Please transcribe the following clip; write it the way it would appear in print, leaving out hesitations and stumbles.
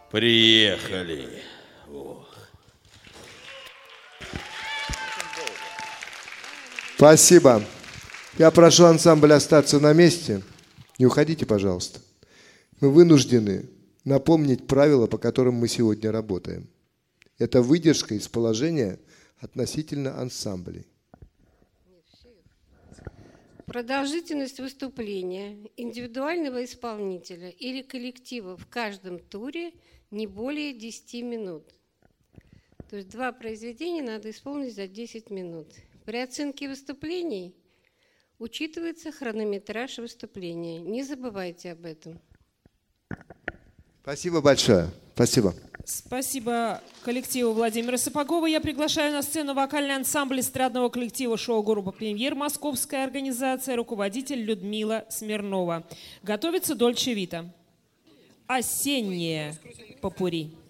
Приехали. Ох. Спасибо. Я прошу ансамбль остаться на месте. Не уходите, пожалуйста. Мы вынуждены напомнить правила, по которым мы сегодня работаем. Это выдержка из положения относительно ансамблей. Продолжительность выступления индивидуального исполнителя или коллектива в каждом туре не более 10 минут. То есть 2 произведения надо исполнить за 10 минут. При оценке выступлений учитывается хронометраж выступления. Не забывайте об этом. Спасибо большое. Спасибо. Спасибо коллективу Владимира Сапогова. Я приглашаю на сцену вокальный ансамбль эстрадного коллектива шоу-группа «Премьер», московская организация, руководитель Людмила Смирнова. Готовится Дольче Вита. Осеннее попурри.